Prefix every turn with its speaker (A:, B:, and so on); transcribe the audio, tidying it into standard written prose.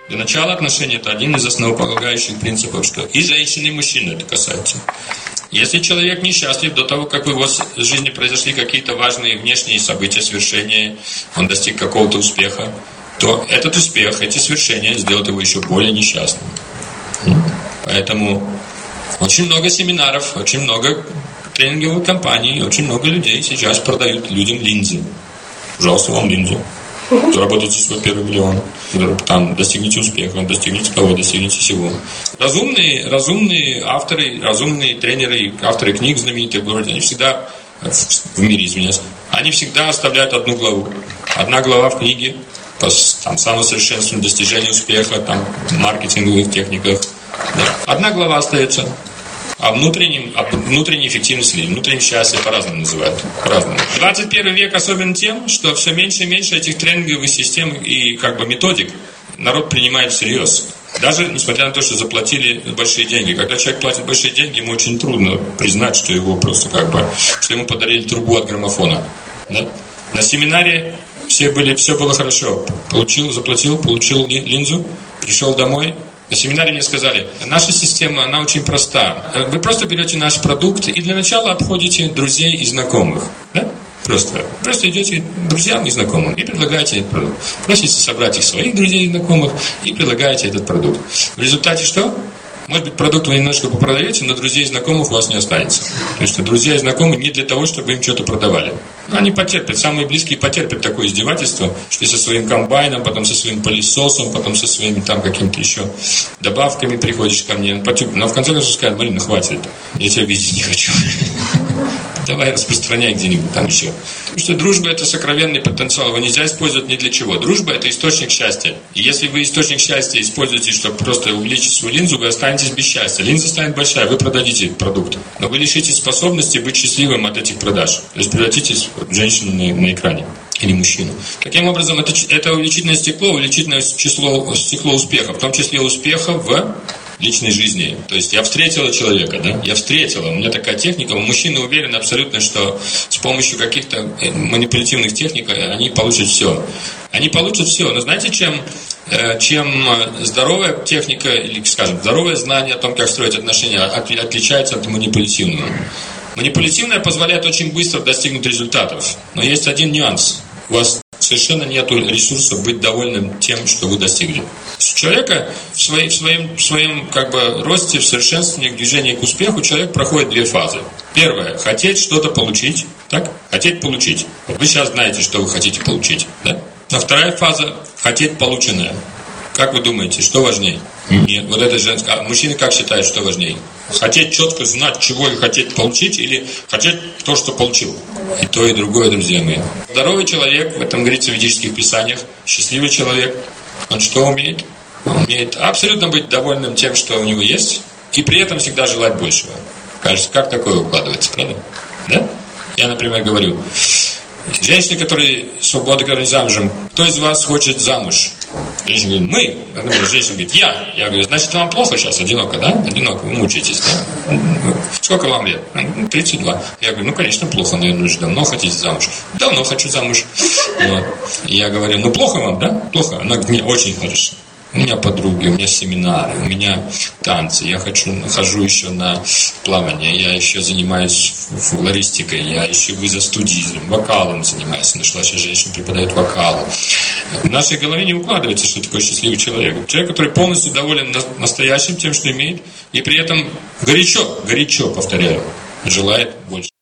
A: Для начала отношений это один из основополагающих принципов, что и женщины, и мужчины это касается. Если человек несчастлив до того, как в его жизни произошли какие-то важные внешние события, свершения, он достиг какого-то успеха, то этот успех, эти свершения сделают его еще более несчастным. Поэтому очень много семинаров, очень много тренинговых компаний, очень много людей сейчас продают людям линзы. Пожалуйста, вам линзу. Заработайте свой первый миллион. Там достигните успеха, достигните того, достигните всего. Разумные авторы, разумные тренеры, авторы книг знаменитых в городе, они всегда, в мире, извиняюсь, они всегда оставляют одну главу. Одна глава в книге по самосовершенствованию, достижению успеха, там, маркетинговых техниках. Да. Одна глава остается. А внутренней эффективности, внутреннее счастье по-разному называют. По-разному. 21 век особен тем, что все меньше и меньше этих тренинговых систем и методик народ принимает всерьез. Даже несмотря на то, что заплатили большие деньги. Когда человек платит большие деньги, ему очень трудно признать, что его просто что ему подарили трубу от граммофона. Да? На семинаре все было хорошо. Заплатил, получил линзу, пришел домой. На семинаре мне сказали, наша система, она очень проста. Вы просто берете наш продукт и для начала обходите друзей и знакомых. Да? Просто идете к друзьям и знакомым и предлагаете этот продукт. Просите собрать их своих друзей и знакомых и предлагаете этот продукт. В результате что? Может быть, продукт вы немножко попродаете, но друзей и знакомых у вас не останется. Потому что друзья и знакомые не для того, чтобы им что-то продавали. Они потерпят, самые близкие потерпят такое издевательство, что ты со своим комбайном, потом со своим пылесосом, потом со своими там какими-то еще добавками приходишь ко мне. Но в конце концов скажут, Марина, хватит, я тебя видеть не хочу. Давай распространяй где-нибудь там еще. Потому что дружба – это сокровенный потенциал, его нельзя использовать ни для чего. Дружба – это источник счастья. И если вы источник счастья используете, чтобы просто увеличить свою линзу, вы останетесь без счастья. Линза станет большая, вы продадите продукт. Но вы лишитесь способности быть счастливым от этих продаж. То есть превратитесь в женщину на экране. Или мужчину. Таким образом, это увеличительное стекло стекло успеха. В том числе успеха в личной жизни. То есть я встретила человека, да? У меня такая техника. Мужчины уверены абсолютно, что с помощью каких-то манипулятивных техник они получат все. Но знаете, чем здоровая техника, или, скажем, здоровое знание о том, как строить отношения, отличается от манипулятивного? Манипулятивное позволяет очень быстро достигнуть результатов. Но есть один нюанс. У вас совершенно нет ресурсов быть довольным тем, что вы достигли. У человека в своем росте, в совершенствовании, в движении к успеху человек проходит две фазы. Первая – хотеть что-то получить. Так? Хотеть получить. Вы сейчас знаете, что вы хотите получить. Да? А вторая фаза – хотеть полученное. Как вы думаете, что важнее? Нет, вот это женское. А мужчины как считают, что важнее? Хотеть четко знать, чего и хотеть получить, или хотеть то, что получил? И то, и другое, друзья мои. Здоровый человек, в этом говорится в ведических писаниях, счастливый человек, он что умеет? Он умеет абсолютно быть довольным тем, что у него есть, и при этом всегда желать большего. Кажется, как такое укладывается, правда? Да? Я, например, говорю, женщины, которые свободны, которые замужем, кто из вас хочет замуж? Женщина говорит, мы. Женщина говорит, я. Я говорю, значит, вам плохо сейчас, одиноко, да? Одиноко, вы мучаетесь, да? Сколько вам лет? 32. Я говорю, конечно, плохо, наверное, уже давно хотите замуж. Давно хочу замуж. Вот. И я говорю, плохо вам, да? Плохо. Она говорит, мне очень хорошо. У меня подруги, у меня семинары, у меня танцы, я хожу еще на плавание, я еще занимаюсь флористикой, я еще визостудизмом, вокалом занимаюсь. Нашла сейчас женщина, преподает вокал. В нашей голове не укладывается, что такое счастливый человек. Человек, который полностью доволен настоящим, тем, что имеет, и при этом горячо, повторяю, желает больше.